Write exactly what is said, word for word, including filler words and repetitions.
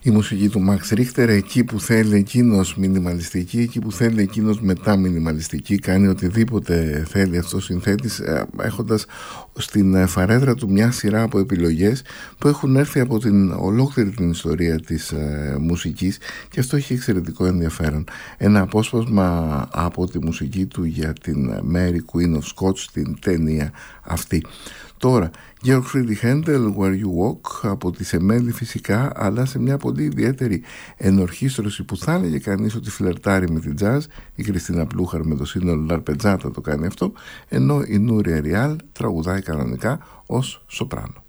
Η μουσική του Max Richter, εκεί που θέλει εκείνος μινιμαλιστική, εκεί που θέλει εκείνος μετά μινιμαλιστική, κάνει οτιδήποτε θέλει αυτός ο συνθέτης, έχοντας στην φαρέτρα του μια σειρά από επιλογές που έχουν έρθει από την ολόκληρη την ιστορία της ε, μουσικής, και αυτό έχει εξαιρετικό ενδιαφέρον. Ένα απόσπασμα από τη μουσική του για την Mary Queen of Scots, την ταινία αυτή. Τώρα, Georg Friedrich Händel, Where You Walk, από τη Σεμέλη φυσικά, αλλά σε μια πολύ ιδιαίτερη ενορχήστρωση που θα έλεγε κανείς ότι φλερτάρει με την jazz. Η Κριστίνα Πλούχαρ με το σύνολο Λαρπετζάτα το κάνει αυτό, ενώ η Νούρια Ριάλ τραγουδάει κανονικά ως σοπράνο.